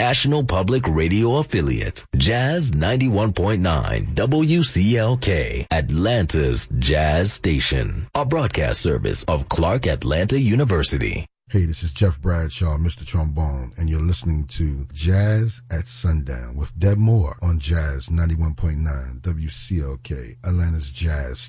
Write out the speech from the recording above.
national public radio affiliate, Jazz 91.9 WCLK, Atlanta's Jazz Station, a broadcast service of Clark Atlanta University. Hey, this is Jeff Bradshaw, Mr. Trombone, and you're listening to Jazz at Sundown with Deb Moore on Jazz 91.9 WCLK, Atlanta's Jazz